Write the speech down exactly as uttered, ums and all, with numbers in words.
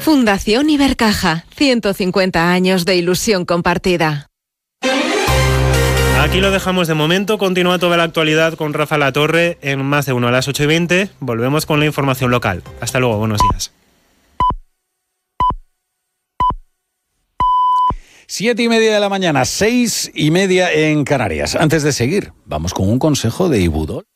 Fundación Ibercaja, ciento cincuenta años de ilusión compartida. Aquí lo dejamos de momento. Continúa toda la actualidad con Rafa Latorre en Más de Uno a las ocho y veinte. Volvemos con la información local. Hasta luego, buenos días. Siete y media de la mañana, seis y media en Canarias. Antes de seguir, vamos con un consejo de Ibudol.